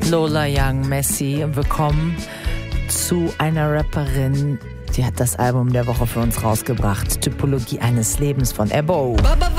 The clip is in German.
Lola Young, Messi. Und willkommen zu einer Rapperin, die hat das Album der Woche für uns rausgebracht. Typologie eines Lebens von Ebo.